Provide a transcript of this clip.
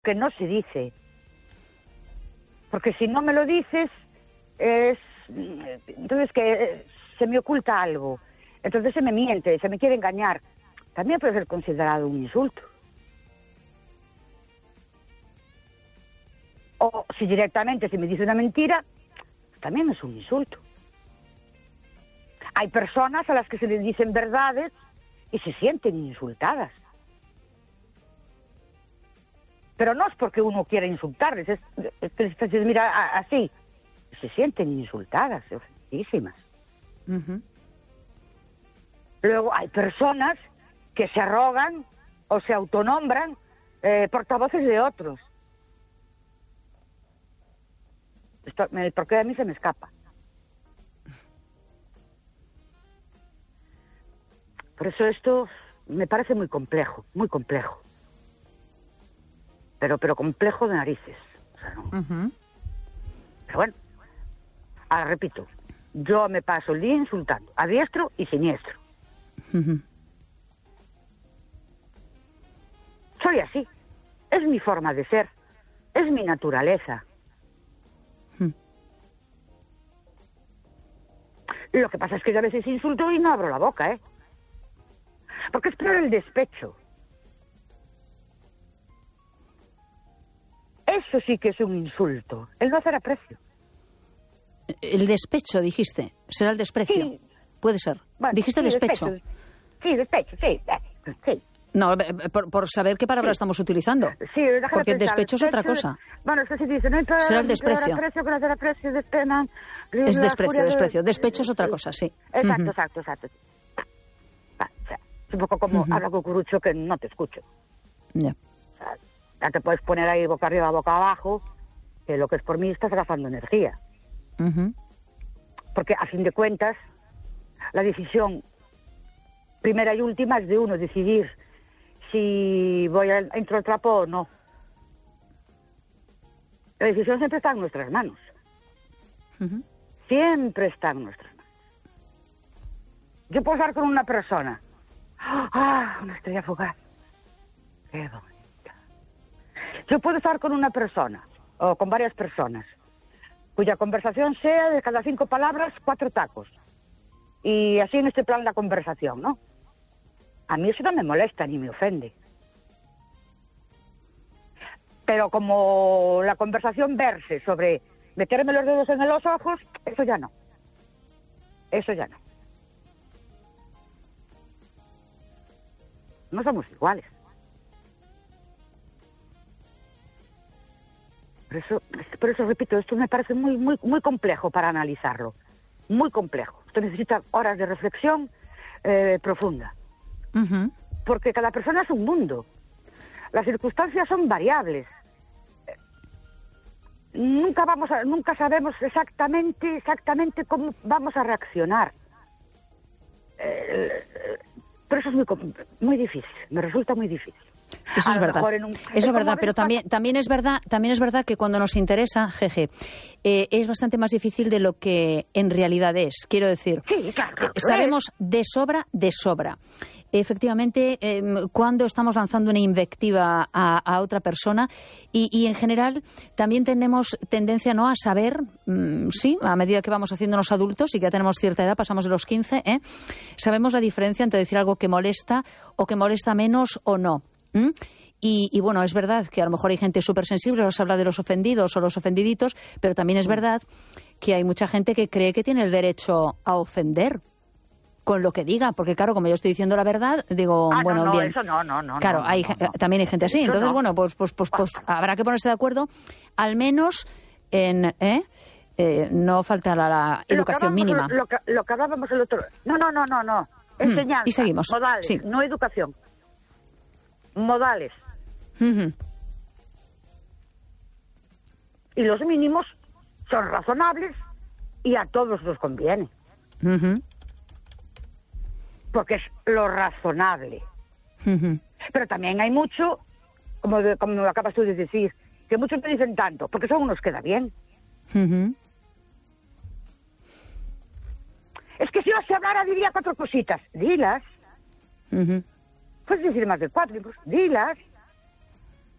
que no se dice. Porque si no me lo dices, entonces que se me oculta algo. Entonces se me miente, se me quiere engañar. También puede ser considerado un insulto. O si directamente se me dice una mentira, también es un insulto. Hay personas a las que se les dicen verdades y se sienten insultadas. Pero no es porque uno quiera insultarles, es que les dices, mira, así. Se sienten insultadas, ofendidísimas. Luego hay personas que se arrogan o se autonombran portavoces de otros. El porqué a mí se me escapa. Por eso esto me parece muy complejo, muy complejo. Pero complejo de narices. O sea, no. Pero bueno, ahora repito, yo me paso el día insultando, a diestro y siniestro. Soy así, es mi forma de ser, es mi naturaleza. Lo que pasa es que yo a veces insulto y no abro la boca, porque es peor el despecho. Eso sí que es un insulto, el no hacer aprecio. El despecho, dijiste, será el desprecio. Sí. Puede ser. Bueno, dijiste sí, despecho. Sí, despecho, sí. No, por saber qué palabra estamos utilizando. Sí, porque el despecho es otra cosa. Bueno, es que se dice, no hay será el desprecio. Aprecio, que no hacer aprecio, es desprecio. Despecho es otra cosa, sí. Exacto. Es un poco como habla cucurucho que no te escucho. Ya. O sea, ya te puedes poner ahí boca arriba, boca abajo, que lo que es por mí estás gastando energía. Porque a fin de cuentas, la decisión primera y última es de uno decidir si entro al trapo o no. La decisión siempre está en nuestras manos. Siempre está en nuestras manos. Yo puedo estar con una persona. Una estrella fugaz. Qué bonita. Yo puedo estar con una persona, o con varias personas, cuya conversación sea de cada 5 palabras, 4 tacos. Y así en este plan la conversación, ¿no? A mí eso no me molesta ni me ofende. Pero como la conversación verse sobre meterme los dedos en los ojos, eso ya no. Eso ya no. No somos iguales. Por eso repito, esto me parece muy, muy, muy complejo para analizarlo. Muy complejo. Esto necesita horas de reflexión profunda. Porque cada persona es un mundo. Las circunstancias son variables. Nunca sabemos exactamente cómo vamos a reaccionar. Por eso es muy difícil. Me resulta muy difícil. Eso es verdad. Eso es verdad, pero también es verdad que cuando nos interesa, jeje, es bastante más difícil de lo que en realidad es. Quiero decir, sí, claro, sabemos de sobra. Efectivamente, cuando estamos lanzando una invectiva a otra persona y en general también tenemos tendencia no a saber, sí, a medida que vamos haciéndonos adultos y que ya tenemos cierta edad, pasamos de los 15, sabemos la diferencia entre decir algo que molesta o que molesta menos o no. Y bueno, es verdad que a lo mejor hay gente súper sensible, os habla de los ofendidos o los ofendiditos, pero también es verdad que hay mucha gente que cree que tiene el derecho a ofender con lo que diga, porque claro, como yo estoy diciendo la verdad, digo, bueno, no, bien. Eso no. Claro, también hay gente así, entonces no. Bueno, pues habrá que ponerse de acuerdo, al menos en no faltar a la educación mínima. Lo que hablábamos el otro... No. Enseñanza. Y seguimos. Modales, sí. No educación. Modales. Y los mínimos son razonables y a todos nos conviene. Porque es lo razonable. Pero también hay mucho, como acabas tú de decir, que muchos te dicen tanto, porque eso nos queda bien. Es que si yo se hablara diría 4 cositas. Dilas. Puedes decir más de 4, dilas.